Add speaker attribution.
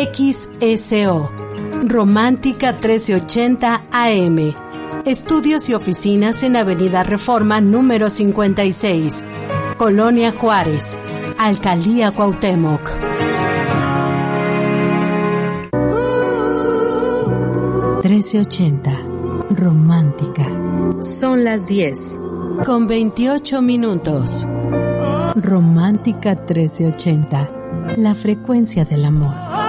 Speaker 1: XSO, Romántica 1380 AM. Estudios y oficinas en Avenida Reforma número 56, Colonia Juárez, Alcaldía Cuauhtémoc.
Speaker 2: ...1380... Romántica.
Speaker 3: Son las 10.
Speaker 1: Con 28 minutos.
Speaker 2: Romántica 1380... La frecuencia del amor.